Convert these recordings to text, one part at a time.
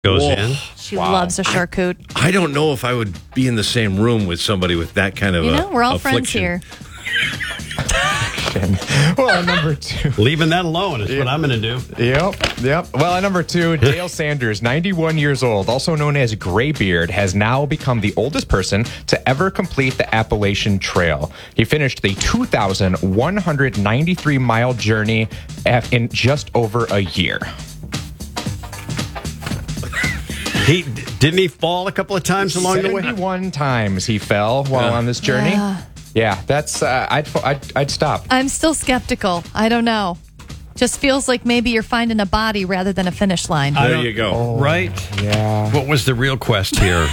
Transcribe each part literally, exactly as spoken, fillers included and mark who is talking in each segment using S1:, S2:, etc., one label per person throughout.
S1: goes
S2: Whoa.
S1: in.
S3: She loves a charcuterie.
S2: I don't know if I would be in the same room with somebody with that kind of
S3: You know,
S2: a
S3: we're all
S2: affliction.
S3: friends here.
S4: Well, at number two.
S1: Leaving that alone is what I'm going to do.
S4: Yep, yep. Well, at number two, Dale Sanders, ninety-one years old, also known as Graybeard, has now become the oldest person to ever complete the Appalachian Trail. He finished the two thousand one hundred ninety-three mile journey at, in just over a year.
S1: He didn't he fall a couple of times along the way?
S4: seventy-one times he fell while
S2: Yeah.
S4: on this journey.
S3: Yeah.
S4: Yeah, that's uh, I'd, I'd I'd stop.
S3: I'm still skeptical. I don't know. Just feels like maybe you're finding a body rather than a finish line.
S1: I
S2: There
S1: don't-
S2: you go.
S1: Right?
S4: Yeah.
S1: What was the real quest here?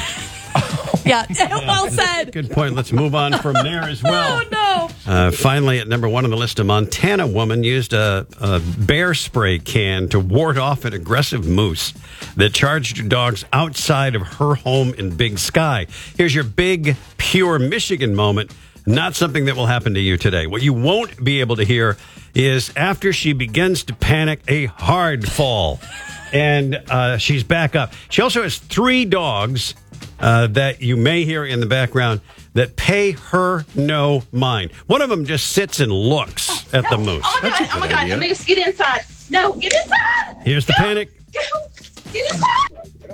S3: Yeah, well said.
S1: Good point. Let's move on from there as well.
S3: Oh, no.
S1: Uh, finally, at number one on the list, a Montana woman used a, a bear spray can to ward off an aggressive moose that charged her dogs outside of her home in Big Sky. Here's your big, pure Michigan moment. Not something that will happen to you today. What you won't be able to hear is after she begins to panic, a hard fall. And uh, she's back up. She also has three dogs uh, that you may hear in the background that pay her no mind. One of them just sits and looks at
S5: No.
S1: the moose.
S5: Oh my god! Oh my god!
S2: idea.
S5: The moose, get inside! No, get inside!
S1: Here's the
S5: Go.
S1: panic.
S5: Go. Get inside!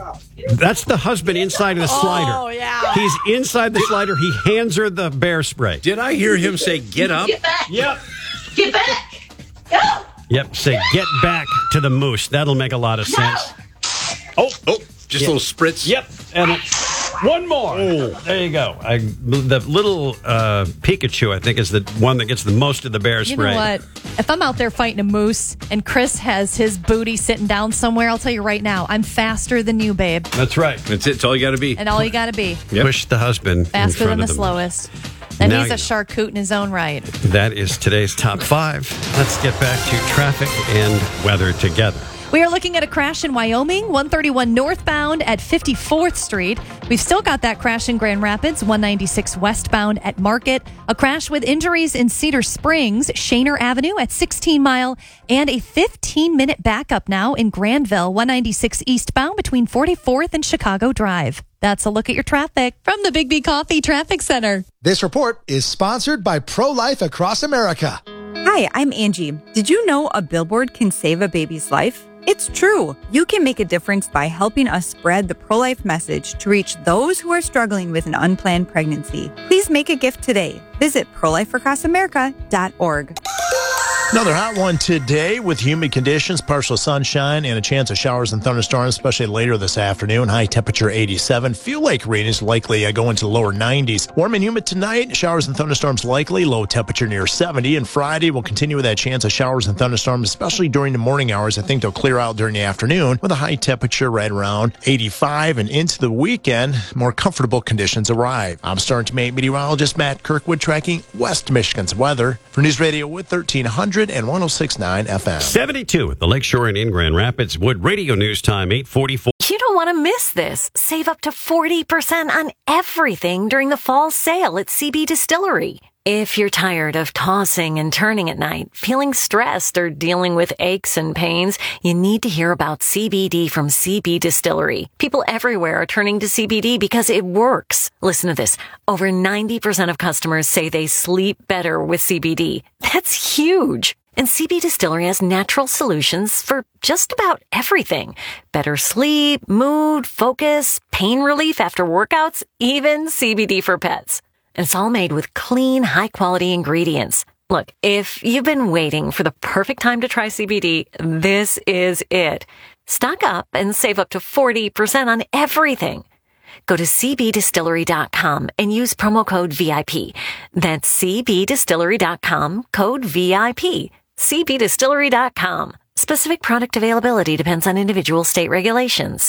S1: That's the husband inside of the slider.
S3: Oh, yeah.
S1: He's inside the slider. He hands her the bear spray.
S2: Did I hear him say, get up?
S5: Get back!
S1: Yep.
S5: Get back! Go!
S1: Yep. Say, get back to the moose. That'll make a lot of sense.
S2: Oh, oh, just a little spritz.
S1: Yep. And it- one more. There you go. I, the little uh, Pikachu, I think, is the one that gets the most of the bear
S3: You
S1: spray.
S3: know what? If I'm out there fighting a moose and Chris has his booty sitting down somewhere, I'll tell you right now, I'm faster than you, babe.
S1: That's right.
S2: That's it. It's all you got to be.
S3: And all you got to be.
S2: Yep.
S1: Push the husband in
S3: Faster
S1: front
S3: than the
S1: of the
S3: slowest. And
S1: Now
S3: he's a
S1: you-
S3: charcuterie in his own right.
S1: That is today's top five. Let's get back to traffic and weather together.
S3: We are looking at a crash in Wyoming, one thirty-one northbound at fifty-fourth Street. We've still got that crash in Grand Rapids, one ninety-six westbound at Market. A crash with injuries in Cedar Springs, Shaner Avenue at sixteen mile, and a fifteen-minute backup now in Granville, one ninety-six eastbound between forty-fourth and Chicago Drive. That's a look at your traffic from the Big B Coffee Traffic Center.
S6: This report is sponsored by Pro-Life Across America.
S7: Hi, I'm Angie. Did you know a billboard can save a baby's life? It's true. You can make a difference by helping us spread the pro-life message to reach those who are struggling with an unplanned pregnancy. Please make a gift today. Visit pro life across america dot org.
S8: Another hot one today with humid conditions, partial sunshine, and a chance of showers and thunderstorms, especially later this afternoon. High temperature eighty-seven. Feel like rain is likely uh, go into the lower nineties. Warm and humid tonight. Showers and thunderstorms likely. Low temperature near seventy. And Friday will continue with that chance of showers and thunderstorms, especially during the morning hours. I think they'll clear out during the afternoon with a high temperature right around eighty-five. And into the weekend, more comfortable conditions arrive. I'm Star meteorologist Matt Kirkwood tracking West Michigan's weather for News Radio with thirteen hundred and one oh six point nine F M.
S1: seventy-two at the Lakeshore and in Grand Rapids. Wood Radio News Time, eight forty-four.
S9: You don't want to miss this. Save up to forty percent on everything during the fall sale at C B Distillery. If you're tired of tossing and turning at night, feeling stressed, or dealing with aches and pains, you need to hear about C B D from C B Distillery. People everywhere are turning to C B D because it works. Listen to this. Over ninety percent of customers say they sleep better with C B D. That's huge. And C B Distillery has natural solutions for just about everything. Better sleep, mood, focus, pain relief after workouts, even C B D for pets. And it's all made with clean, high-quality ingredients. Look, if you've been waiting for the perfect time to try C B D, this is it. Stock up and save up to forty percent on everything. Go to c b distillery dot com and use promo code V I P. That's c b distillery dot com, code V I P. c b distillery dot com. Specific product availability depends on individual state regulations.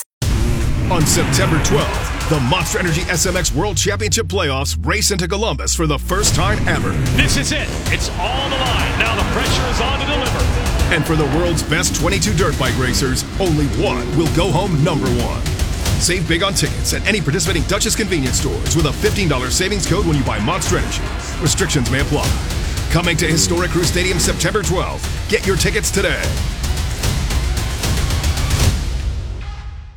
S10: On September twelfth, the Monster Energy S M X World Championship Playoffs race into Columbus for the first time ever.
S11: This is it. It's all on the line. Now the pressure is on to deliver.
S10: And for the world's best twenty-two dirt bike racers, only one will go home number one. Save big on tickets at any participating Duchess convenience stores with a fifteen dollars savings code when you buy Monster Energy. Restrictions may apply. Coming to historic Crew Stadium September twelfth. Get your tickets today.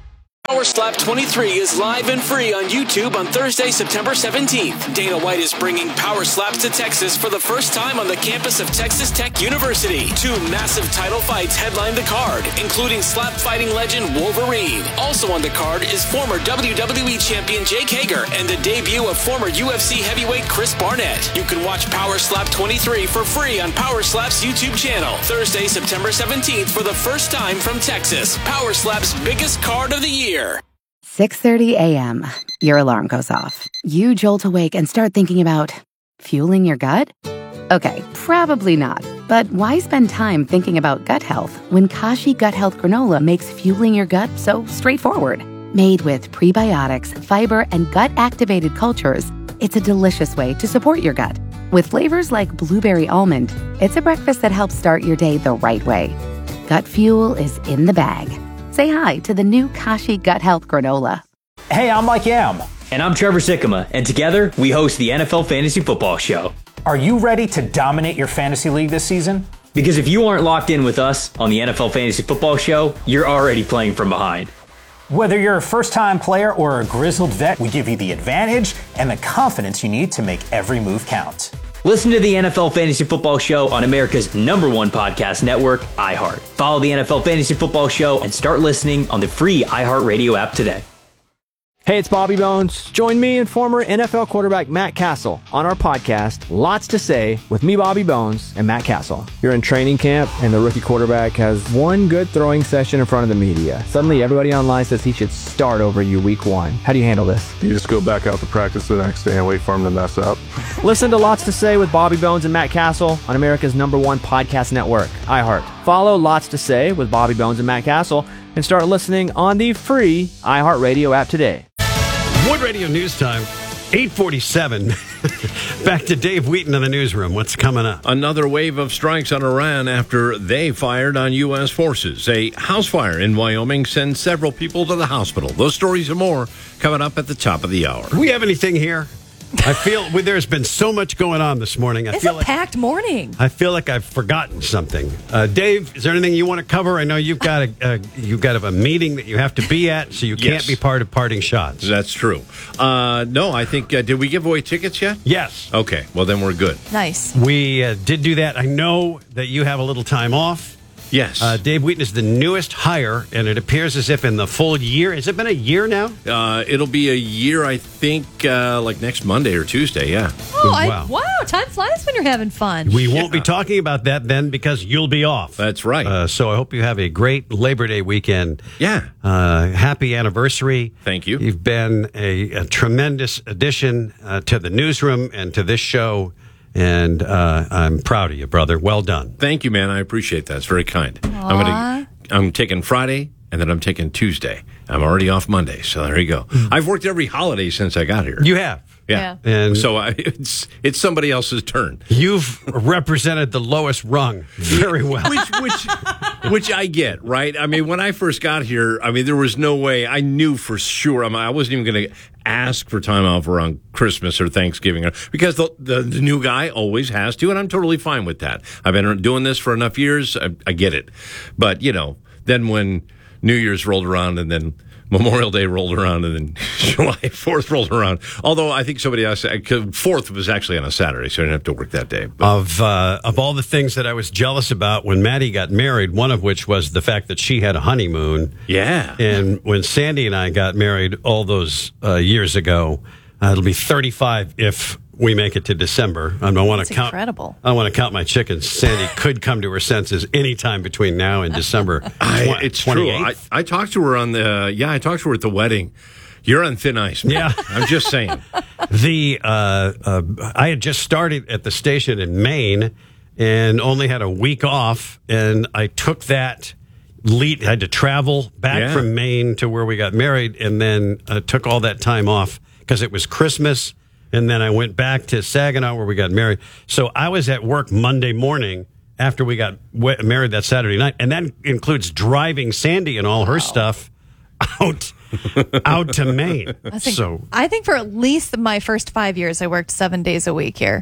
S12: Power Slap twenty-three is live and free on YouTube on Thursday, September seventeenth. Dana White is bringing Power Slaps to Texas for the first time on the campus of Texas Tech University. Two massive title fights headline the card, including slap fighting legend Wolverine. Also on the card is former W W E champion Jake Hager and the debut of former U F C heavyweight Chris Barnett. You can watch Power Slap twenty-three for free on Power Slap's YouTube channel. Thursday, September seventeenth for the first time from Texas. Power Slap's biggest card of the year.
S13: six thirty a.m. Your alarm goes off. You jolt awake and start thinking about fueling your gut? Okay, probably not. But why spend time thinking about gut health when Kashi Gut Health Granola makes fueling your gut so straightforward? Made with prebiotics, fiber, and gut-activated cultures, it's a delicious way to support your gut. With flavors like blueberry almond, it's a breakfast that helps start your day the right way. Gut fuel is in the bag. Say hi to the new Kashi Gut Health Granola.
S14: Hey, I'm Mike Yam. And I'm Trevor Sikkema. And together, we host the N F L Fantasy Football Show. Are you ready to dominate your fantasy league this season? Because if you aren't locked in with us on the N F L Fantasy Football Show, you're already playing from behind. Whether you're a first-time player or a grizzled vet, we give you the advantage and the confidence you need to make every move count. Listen to the N F L Fantasy Football Show on America's number one podcast network, iHeart. Follow the N F L Fantasy Football Show and start listening on the free iHeartRadio app today.
S15: Hey, it's Bobby Bones. Join me and former N F L quarterback Matt Castle on our podcast, Lots to Say, with me, Bobby Bones, and Matt Castle. You're in training camp, and the rookie quarterback has one good throwing session in front of the media. Suddenly, everybody online says he should start over you week one. How do you handle this?
S16: You just go back out to practice the next day and wait for him to mess up.
S15: Listen to Lots to Say with Bobby Bones and Matt Castle on America's number one podcast network, iHeart. Follow Lots to Say with Bobby Bones and Matt Castle and start listening on the free iHeartRadio app today.
S1: Wood Radio News Time, eight forty-seven. Back to Dave Wheaton in the newsroom. What's coming up?
S2: Another wave of strikes on Iran after they fired on U S forces. A house fire in Wyoming sends several people to the hospital. Those stories and more coming up at the top of the hour.
S1: Do we have anything here? I feel well, there's been so much going on this morning. I
S3: It's
S1: feel
S3: a
S1: like,
S3: packed morning.
S1: I feel like I've forgotten something. Uh, Dave, is there anything you want to cover? I know you've got a uh, you've got a meeting that you have to be at, so you can't
S2: Yes.
S1: be part of parting shots.
S2: That's true. Uh, no, I think, uh, did we give away tickets yet?
S1: Yes.
S2: Okay, well, then we're good.
S3: Nice.
S1: We uh, did do that. I know that you have a little time off.
S2: Yes.
S1: Uh, Dave Wheaton is the newest hire, and it appears as if in the full year, has it been a year now?
S2: Uh, it'll be a year, I think, uh, like next Monday or Tuesday, yeah.
S3: Oh, I,
S1: Wow.
S3: wow. Time flies when you're having fun.
S1: We won't be talking about that then because you'll be off.
S2: That's right.
S1: Uh, so I hope you have a great Labor Day weekend.
S2: Yeah.
S1: Uh, happy anniversary.
S2: Thank you.
S1: You've been a, a tremendous addition uh, to the newsroom and to this show. And uh, I'm proud of you, brother. Well done.
S2: Thank you, man. I appreciate that. It's very kind. I'm gonna. I'm taking Friday, and then I'm taking Tuesday. I'm already off Monday, so there you go. I've worked every holiday since I got here.
S1: You have.
S2: Yeah.
S1: Yeah. And
S2: so I, it's it's somebody else's turn.
S1: You've represented the lowest rung very well.
S2: Which which which I get, right? I mean, when I first got here, I mean, there was no way. I knew for sure. I, mean, I wasn't even going to ask for time off around Christmas or Thanksgiving because the, the the new guy always has to, and I'm totally fine with that. I've been doing this for enough years. I, I get it. But, you know, then when New Year's rolled around and then Memorial Day rolled around and then July fourth rolled around. Although I think somebody else, fourth was actually on a Saturday, so I didn't have to work that day. But.
S1: Of uh, of all the things that I was jealous about when Maddie got married, one of which was the fact that she had a honeymoon.
S2: Yeah.
S1: And when Sandy and I got married all those uh, years ago, uh, it'll be thirty-five if we make it to December. I don't want
S3: That's
S1: to count.
S3: incredible.
S1: I don't want to count my chickens. Sandy could come to her senses anytime between now and December.
S2: I, it's true. I, I talked to her on the yeah. I talked to her at the wedding. You're on thin ice. Man.
S1: Yeah,
S2: I'm just saying.
S1: The uh, uh, I had just started at the station in Maine and only had a week off, and I took that lead. I had to travel back
S2: Yeah.
S1: from Maine to where we got married, and then uh, took all that time off because it was Christmas. And then I went back to Saginaw where we got married. So I was at work Monday morning after we got w- married that Saturday night. And that includes driving Sandy and all her stuff out out to Maine.
S3: I think,
S1: so
S3: I think for at least my first five years, I worked seven days a week here.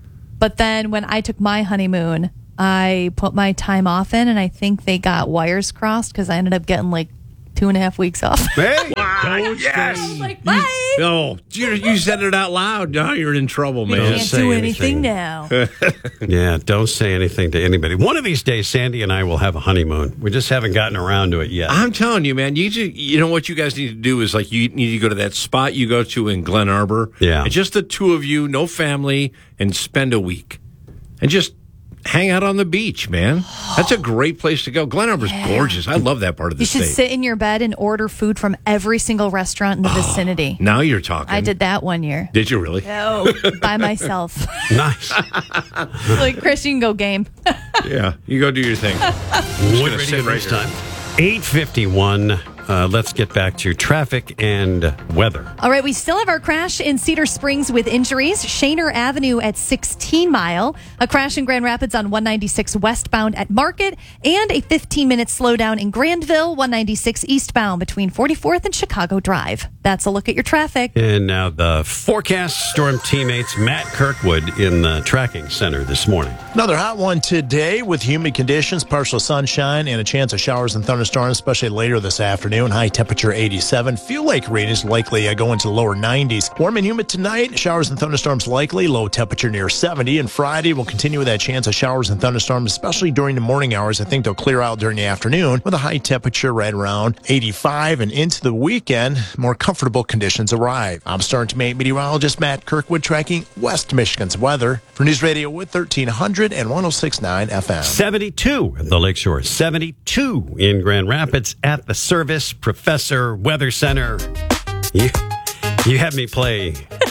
S3: But then when I took my honeymoon, I put my time off in, and I think they got wires crossed because I ended up getting like two and a half weeks off.
S1: Hey,
S2: Wow, yes.
S3: I was like, bye.
S2: No, you, you said it out loud. Now you're in trouble,
S3: We
S2: man.
S3: can't
S1: say
S3: do
S1: anything.
S3: anything now.
S1: Yeah, don't say anything to anybody. One of these days, Sandy and I will have a honeymoon. We just haven't gotten around to it yet.
S2: I'm telling you, man. You just, you know what you guys need to do is like you need to go to that spot you go to in Glen Arbor.
S1: Yeah.
S2: And just the two of you, no family, and spend a week, and just hang out on the beach, man. That's a great place to go. Glen Arbor's
S3: Yeah.
S2: gorgeous. I love that part of the
S3: You should
S2: state.
S3: sit in your bed and order food from every single restaurant in the vicinity.
S2: Now you're talking.
S3: I did that one year.
S2: Did you really?
S3: No, by myself.
S1: Nice.
S3: Like, Chris, you can go game.
S2: Yeah. You go do your thing.
S1: Wood
S2: gonna
S1: Radio
S2: sit right
S1: News
S2: here.
S1: time. eight fifty-one. Uh, let's get back to traffic and weather.
S3: All right, we still have our crash in Cedar Springs with injuries. Shaner Avenue at sixteen Mile, a crash in Grand Rapids on one ninety-six westbound at Market, and a fifteen-minute slowdown in Grandville, one ninety-six eastbound between forty-fourth and Chicago Drive. That's a look at your traffic.
S1: And now the forecast. Storm teammates Matt Kirkwood in the tracking center this morning.
S8: Another hot one today with humid conditions, partial sunshine, and a chance of showers and thunderstorms, especially later this afternoon. High temperature eighty-seven. Fuel Lake readings likely uh, go into the lower nineties. Warm and humid tonight. Showers and thunderstorms likely. Low temperature near seventy. And Friday will continue with that chance of showers and thunderstorms, especially during the morning hours. I think they'll clear out during the afternoon with a high temperature right around eighty-five. And into the weekend, more comfortable conditions arrive. I'm Star Teammate meteorologist Matt Kirkwood tracking West Michigan's weather for News Radio with thirteen hundred and one oh six point nine F M.
S1: seventy-two at the Lakeshore, seventy-two in Grand Rapids at the Service Professor Weather Center. You, you had me play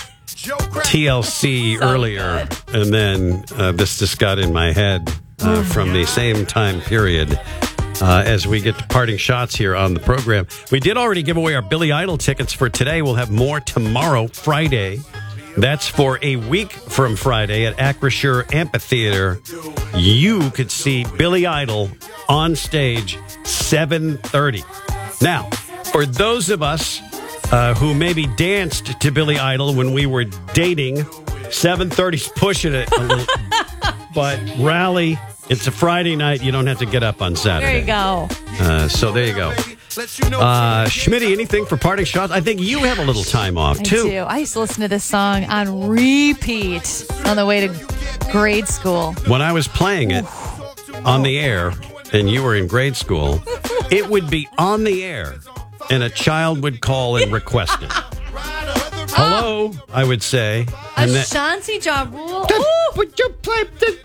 S1: T L C earlier, and then uh, this just got in my head uh, from the same time period. Uh, as we get to parting shots here on the program, we did already give away our Billy Idol tickets for today. We'll have more tomorrow, Friday. That's for a week from Friday at Acrisure Amphitheater. You could see Billy Idol on stage seven thirty. Now, for those of us uh, who maybe danced to Billy Idol when we were dating, seven thirty's pushing it a little. But rally, it's a Friday night. You don't have to get up on Saturday.
S3: There you go.
S1: Uh, so there you go. Uh, Schmitty, anything for parting shots? I think you have a little time off,
S3: I
S1: too.
S3: do. I used to listen to this song on repeat on the way to grade school.
S1: When I was playing it on the air and you were in grade school, it would be on the air and a child would call and request it. Hello, I would say. And that,
S3: Ashanti Ja Rule.
S1: would you play the,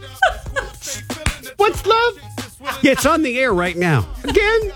S1: What's love? Yeah, it's on the air right now. Again?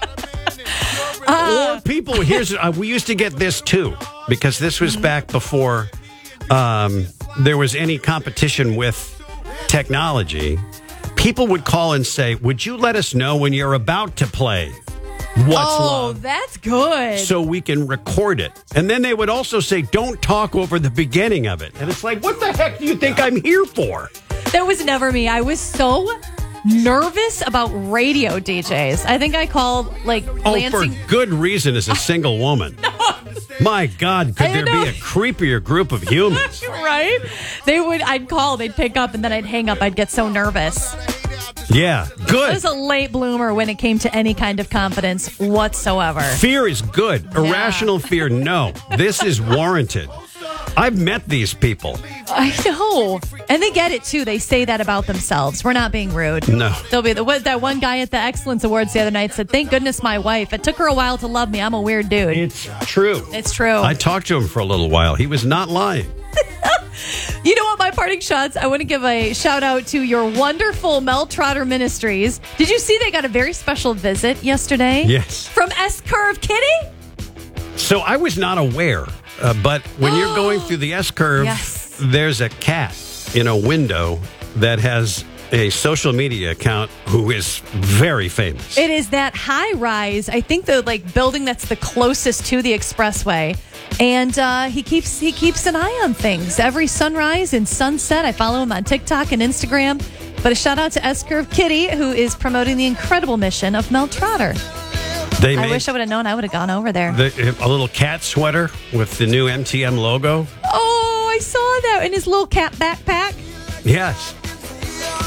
S3: Uh,
S1: Or people, here's, uh, we used to get this too, because this was back before um, there was any competition with technology. People would call and say, would you let us know when you're about to play What's
S3: oh,
S1: Love?
S3: that's good.
S1: So we can record it. And then they would also say, don't talk over the beginning of it. And it's like, what the heck do you think I'm here for?
S3: That was never me. I was so nervous about radio D Js. I think I called like
S1: Oh,
S3: Lansing.
S1: for good reason as a single woman. My God, could
S3: I
S1: there
S3: know.
S1: be a creepier group of humans?
S3: Right? They would. I'd call. They'd pick up, and then I'd hang up. I'd get so nervous.
S1: Yeah,
S3: I
S1: good.
S3: was a late bloomer when it came to any kind of confidence whatsoever.
S1: Fear is good. Irrational fear, no. This is warranted. I've met these people.
S3: I know, and they get it too. They say that about themselves. We're not being rude.
S1: No.
S3: They'll be the what that one guy at the Excellence Awards the other night said, "Thank goodness my wife. It took her a while to love me. I'm a weird dude."
S1: It's true.
S3: It's true.
S1: I talked to him for a little while. He was not lying.
S3: You know what, my parting shots, I want to give a shout out to your wonderful Mel Trotter Ministries. Did you see they got a very special visit yesterday?
S1: Yes.
S3: From S-Curve Kitty?
S1: So I was not aware, uh, but when you're going through the S-curve,
S3: Yes.
S1: there's a cat in a window that has a social media account who is very famous.
S3: It is that high rise, I think the like building that's the closest to the expressway. And uh, he keeps he keeps an eye on things. Every sunrise and sunset, I follow him on TikTok and Instagram. But a shout out to S-Curve Kitty, who is promoting the incredible mission of Mel Trotter.
S1: They
S3: I
S1: made
S3: wish I would have known. I would have gone over there.
S1: the, a little cat sweater with the new M T M logo.
S3: Oh, I saw that in his little cat backpack.
S1: Yes.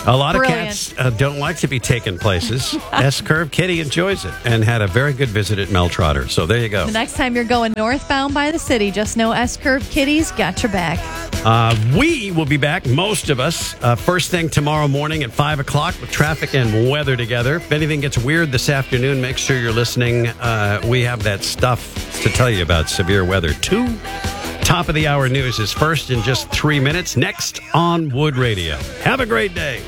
S1: A lot
S3: Brilliant.
S1: of cats uh, don't like to be taken places. S-Curve Kitty enjoys it and had a very good visit at Mel Trotter. So there you go.
S3: The next time you're going northbound by the city, just know S-Curve Kitty's got your back.
S1: Uh, we will be back, most of us, uh, first thing tomorrow morning at five o'clock with traffic and weather together. If anything gets weird this afternoon, make sure you're listening. Uh, we have that stuff to tell you about severe weather. Two top of the hour news is first in just three minutes. Next on Wood Radio. Have a great day.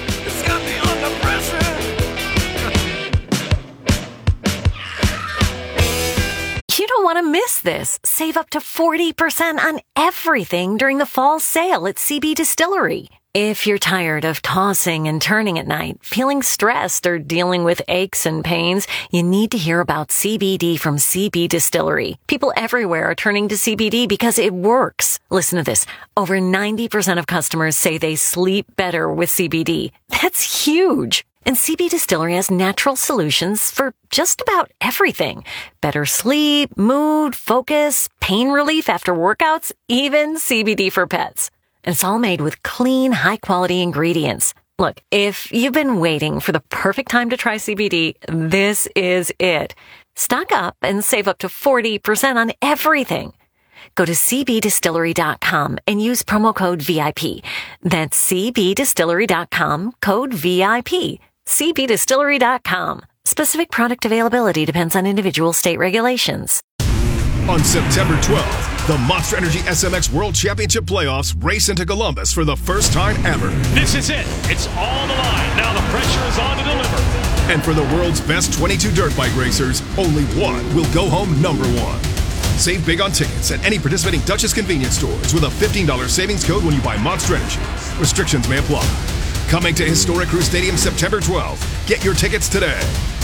S9: You don't want to miss this. Save up to forty percent on everything during the fall sale at C B Distillery. If you're tired of tossing and turning at night, feeling stressed, or dealing with aches and pains, you need to hear about C B D from C B Distillery. People everywhere are turning to C B D because it works. Listen to this. Over ninety percent of customers say they sleep better with C B D. That's huge. And C B Distillery has natural solutions for just about everything. Better sleep, mood, focus, pain relief after workouts, even C B D for pets. And it's all made with clean, high-quality ingredients. Look, if you've been waiting for the perfect time to try C B D, this is it. Stock up and save up to forty percent on everything. Go to c b distillery dot com and use promo code V I P. That's c b distillery dot com, code V I P. c b distillery dot com. Specific product availability depends on individual state regulations.
S10: On September twelfth, the Monster Energy S M X World Championship Playoffs race into Columbus for the first time ever.
S11: This is it. It's all on the line. Now the pressure is on to deliver.
S10: And for the world's best twenty-two dirt bike racers, only one will go home number one. Save big on tickets at any participating Duchess convenience stores with a fifteen dollars savings code when you buy Monster Energy. Restrictions may apply. Coming to historic Crew Stadium September twelfth. Get your tickets today.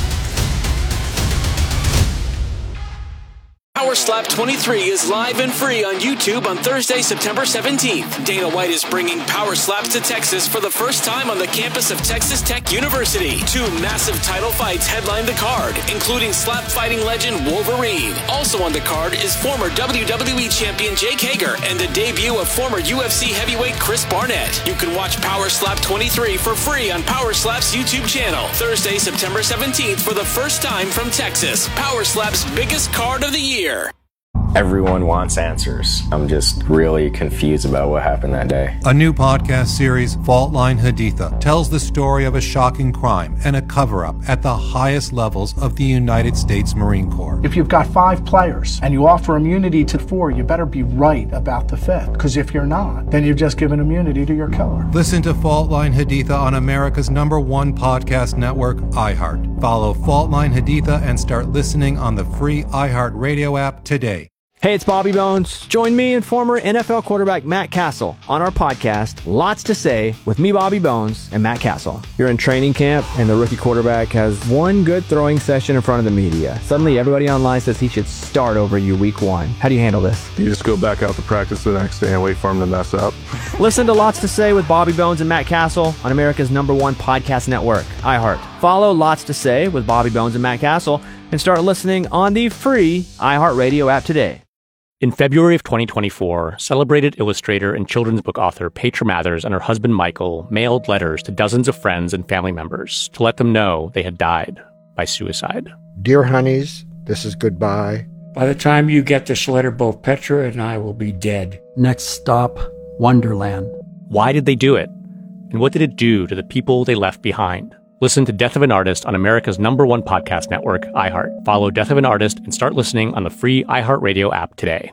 S12: Power Slap twenty-three is live and free on YouTube on Thursday, September seventeenth. Dana White is bringing Power Slaps to Texas for the first time on the campus of Texas Tech University. Two massive title fights headline the card, including slap fighting legend Wolverine. Also on the card is former W W E champion Jake Hager and the debut of former U F C heavyweight Chris Barnett. You can watch Power Slap twenty-three for free on Power Slap's YouTube channel. Thursday, September seventeenth for the first time from Texas. Power Slap's biggest card of the year.
S17: Everyone wants answers. I'm just really confused about what happened that day.
S18: A new podcast series, Fault Line Haditha, tells the story of a shocking crime and a cover-up at the highest levels of the United States Marine Corps.
S19: If you've got five players and you offer immunity to four, you better be right about the fifth. Because if you're not, then you've just given immunity to your killer.
S18: Listen to Fault Line Haditha on America's number one podcast network, iHeart. Follow Fault Line Haditha and start listening on the free iHeart Radio app today.
S15: Hey, it's Bobby Bones. Join me and former N F L quarterback Matt Castle on our podcast, Lots to Say, with me, Bobby Bones, and Matt Castle. You're in training camp, and the rookie quarterback has one good throwing session in front of the media. Suddenly, everybody online says he should start over you week one. How do you handle this?
S16: You just go back out to practice the next day and wait for him to mess up.
S15: Listen to Lots to Say with Bobby Bones and Matt Castle on America's number one podcast network, iHeart. Follow Lots to Say with Bobby Bones and Matt Castle and start listening on the free iHeartRadio app today.
S20: In February of twenty twenty-four, celebrated illustrator and children's book author Petra Mathers and her husband Michael mailed letters to dozens of friends and family members to let them know they had died by suicide.
S21: Dear honeys, this is goodbye.
S22: By the time you get this letter, both Petra and I will be dead.
S23: Next stop, Wonderland.
S20: Why did they do it? And what did it do to the people they left behind? Listen to Death of an Artist on America's number one podcast network, iHeart. Follow Death of an Artist and start listening on the free iHeartRadio app today.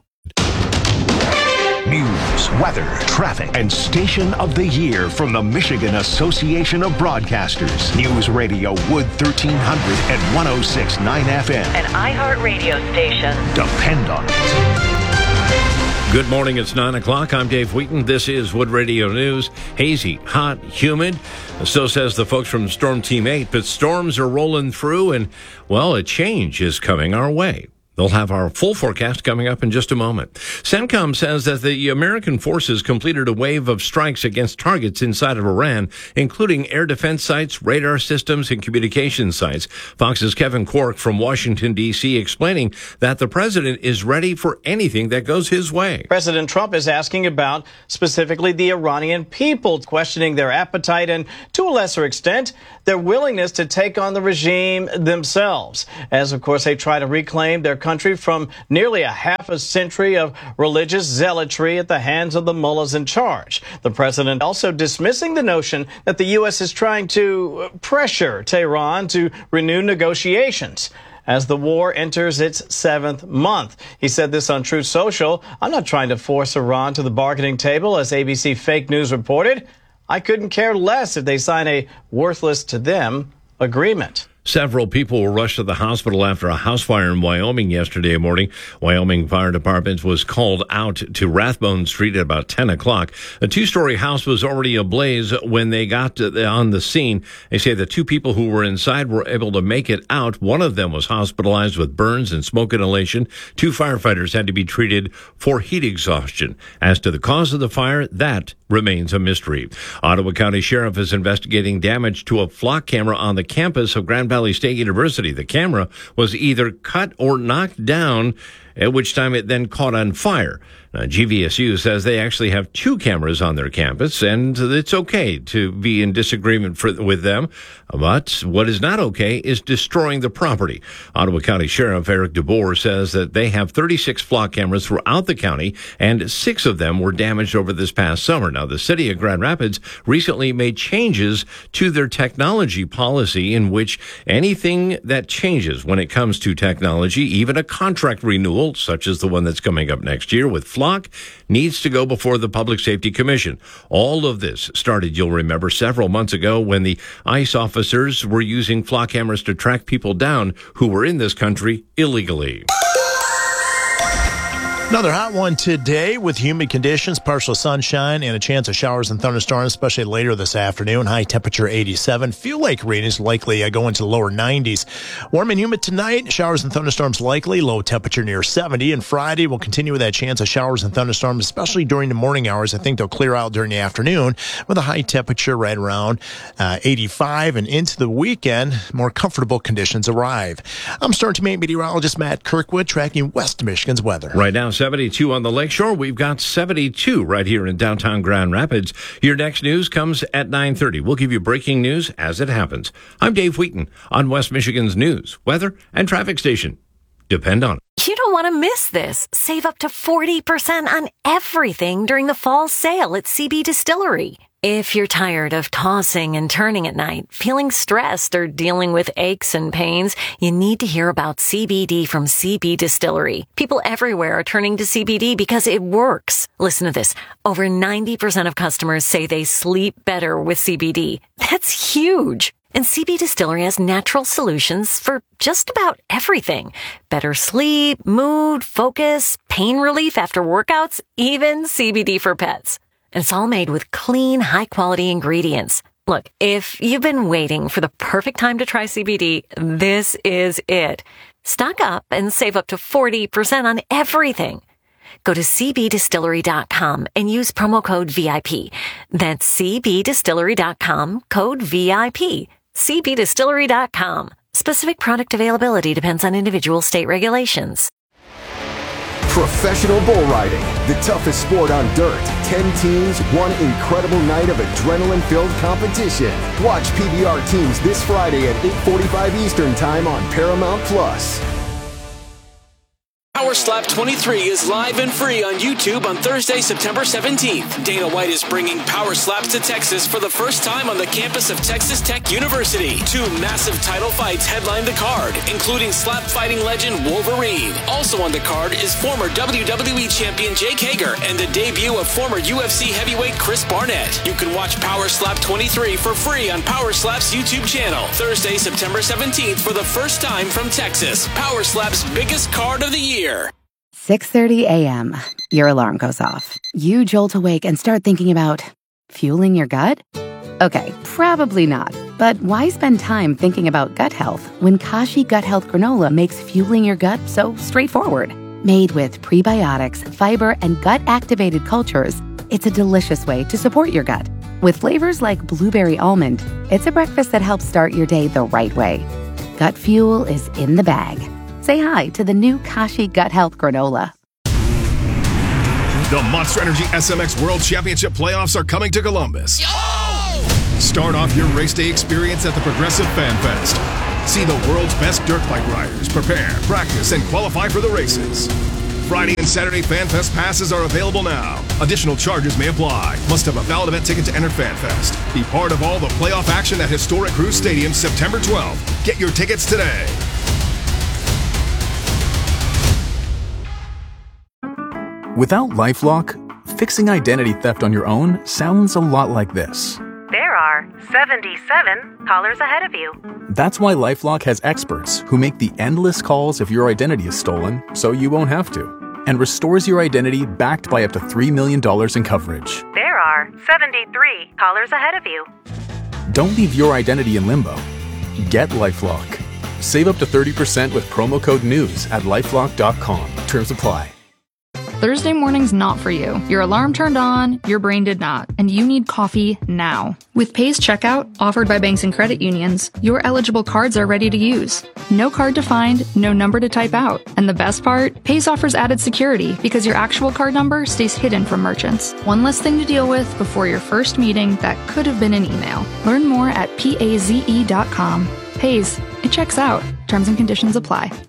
S24: News, weather, traffic, and station of the year from the Michigan Association of Broadcasters. News Radio Wood thirteen hundred and one oh six point nine F M.
S9: An iHeartRadio station.
S24: Depend on it.
S2: Good morning, it's nine o'clock. I'm Dave Wheaton. This is Wood Radio News. Hazy, hot, humid. So says the folks from Storm Team eight. But storms are rolling through and, well, a change is coming our way. They'll have our full forecast coming up in just a moment. CENTCOM says that the American forces completed a wave of strikes against targets inside of Iran, including air defense sites, radar systems, and communication sites. Fox's Kevin Cork from Washington, D C, explaining that the president is ready for anything that goes his way.
S4: President Trump is asking about specifically the Iranian people, questioning their appetite and, to a lesser extent, their willingness to take on the regime themselves, as, of course, they try to reclaim their country from nearly a half a century of religious zealotry at the hands of the mullahs in charge. The president also dismissing the notion that the U S is trying to pressure Tehran to renew negotiations as the war enters its seventh month. He said this on Truth Social. I'm not trying to force Iran to the bargaining table, as A B C Fake News reported. I couldn't care less if they sign a worthless to them agreement.
S2: Several people were rushed to the hospital after a house fire in Wyoming yesterday morning. Wyoming Fire Department was called out to Rathbone Street at about ten o'clock. A two-story house was already ablaze when they got to the, on the scene. They say the two people who were inside were able to make it out. One of them was hospitalized with burns and smoke inhalation. Two firefighters had to be treated for heat exhaustion. As to the cause of the fire, that remains a mystery. Ottawa County Sheriff is investigating damage to a flock camera on the campus of Grand Valley State University. The camera was either cut or knocked down, at which time it then caught on fire. Now, G V S U says they actually have two cameras on their campus, and it's okay to be in disagreement for, with them. But what is not okay is destroying the property. Ottawa County Sheriff Eric DeBoer says that they have thirty-six flock cameras throughout the county, and six of them were damaged over this past summer. Now, the city of Grand Rapids recently made changes to their technology policy, in which anything that changes when it comes to technology, even a contract renewal, such as the one that's coming up next year with Flock, needs to go before the Public Safety Commission. All of this started, you'll remember, several months ago when the ICE officers were using flock cameras to track people down who were in this country illegally.
S8: Another hot one today with humid conditions, partial sunshine, and a chance of showers and thunderstorms, especially later this afternoon. High temperature eighty-seven. Fuel Lake readings likely uh, go into the lower nineties. Warm and humid tonight. Showers and thunderstorms likely. Low temperature near seventy. And Friday will continue with that chance of showers and thunderstorms, especially during the morning hours. I think they'll clear out during the afternoon with a high temperature right around uh, eighty-five. And into the weekend, more comfortable conditions arrive. I'm Storm Team meteorologist Matt Kirkwood, tracking West Michigan's weather.
S2: Right now, seventy-two on the lakeshore. We've got seventy-two right here in downtown Grand Rapids. Your next news comes at nine thirty. We'll give you breaking news as it happens. I'm Dave Wheaton on West Michigan's news, weather, and traffic station. Depend on it.
S9: You don't want to miss this. Save up to forty percent on everything during the fall sale at C B Distillery. If you're tired of tossing and turning at night, feeling stressed, or dealing with aches and pains, you need to hear about C B D from C B Distillery. People everywhere are turning to C B D because it works. Listen to this. Over ninety percent of customers say they sleep better with C B D. That's huge. And C B Distillery has natural solutions for just about everything. Better sleep, mood, focus, pain relief after workouts, even C B D for pets. And it's all made with clean, high-quality ingredients. Look, if you've been waiting for the perfect time to try C B D, this is it. Stock up and save up to forty percent on everything. Go to c b distillery dot com and use promo code V I P. That's c b distillery dot com, code V I P. c b distillery dot com. Specific product availability depends on individual state regulations.
S5: Professional bull riding, the toughest sport on dirt. Ten teams, one incredible night of adrenaline-filled competition. Watch P B R teams this Friday at eight forty-five Eastern Time on Paramount Plus.
S12: Power Slap twenty-three is live and free on YouTube on Thursday, September seventeenth. Dana White is bringing Power Slaps to Texas for the first time on the campus of Texas Tech University. Two massive title fights headline the card, including slap fighting legend Wolverine. Also on the card is former W W E champion Jake Hager and the debut of former U F C heavyweight Chris Barnett. You can watch Power Slap twenty-three for free on Power Slap's YouTube channel. Thursday, September seventeenth for the first time from Texas. Power Slap's biggest card of the year.
S13: six thirty a.m. Your alarm goes off. You jolt awake and start thinking about fueling your gut? Okay, probably not. But why spend time thinking about gut health when Kashi Gut Health Granola makes fueling your gut so straightforward? Made with prebiotics, fiber, and gut-activated cultures, it's a delicious way to support your gut. With flavors like blueberry almond, it's a breakfast that helps start your day the right way. Gut fuel is in the bag. Say hi to the new Kashi Gut Health Granola.
S10: The Monster Energy S M X World Championship playoffs are coming to Columbus. Yo! Start off your race day experience at the Progressive Fan Fest. See the world's best dirt bike riders prepare, practice, and qualify for the races. Friday and Saturday Fan Fest passes are available now. Additional charges may apply. Must have a valid event ticket to enter Fan Fest. Be part of all the playoff action at historic Cruise Stadium September twelfth. Get your tickets today.
S3: Without LifeLock, fixing identity theft on your own sounds a lot like this.
S6: There are seventy-seven callers ahead of you.
S3: That's why LifeLock has experts who make the endless calls if your identity is stolen, so you won't have to, and restores your identity backed by up to three million dollars in coverage.
S6: There are seventy-three callers ahead of you.
S3: Don't leave your identity in limbo. Get LifeLock. Save up to thirty percent with promo code NEWS at lifelock dot com. Terms apply.
S7: Thursday morning's not for you. Your alarm turned on, your brain did not, and you need coffee now. With Pays Checkout, offered by banks and credit unions, your eligible cards are ready to use. No card to find, no number to type out. And the best part? Pays offers added security because your actual card number stays hidden from merchants. One less thing to deal with before your first meeting that could have been an email. Learn more at paze dot com. Pays. It checks out. Terms and conditions apply.